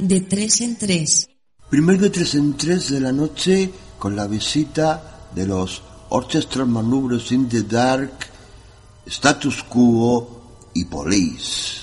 de 3 en 3. Primer de 3 en 3 de la noche con la visita de los Orchestral Maneuvers in the Dark, Status Quo y Police.